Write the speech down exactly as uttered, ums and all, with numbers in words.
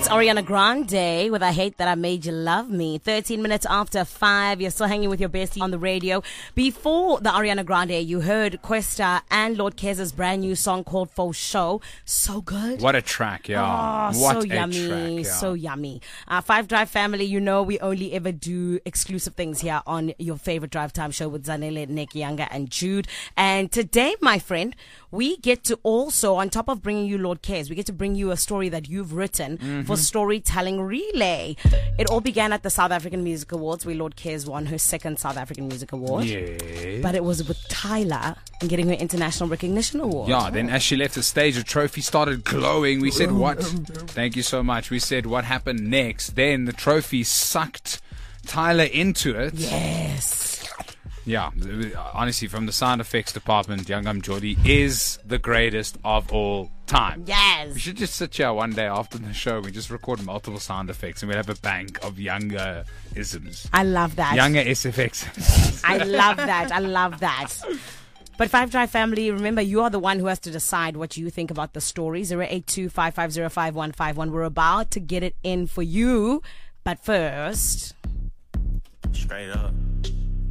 It's Ariana Grande with I Hate That I Made You Love Me. thirteen minutes after five. You're still hanging with your bestie on the radio. Before the Ariana Grande, you heard Questa and Lord Kez's brand new song called Faux Show. So good. What a track, yeah. Oh, what so a yummy. track, yeah. So yummy. Uh, Five Drive family, you know we only ever do exclusive things here on your favorite Drive Time show with Zanele, Nick, Younger, and Jude. And today, my friend, we get to also, on top of bringing you Lord Kez, we get to bring you a story that you've written mm-hmm. for Storytelling Relay. It all began at the South African Music Awards, where Lord Kez won her second South African Music Award. Yes. But it was with Tyla and getting her International Recognition Award. Yeah, then as she left the stage, the trophy started glowing. We said, what? Thank you so much. We said, what happened next? Then the trophy sucked Tyla into it. Yes. Yeah, honestly, from the sound effects department, Young Um Jordi is the greatest of all time. Yes. We should just sit here one day after the show. We just record multiple sound effects and we'll have a bank of younger isms. I love that. Younger S F X. I love that. I love that. But Five Drive family, remember, you are the one who has to decide what you think about the story. zero eight two, five five zero, five one five one. We're about to get it in for you. But first... Straight up.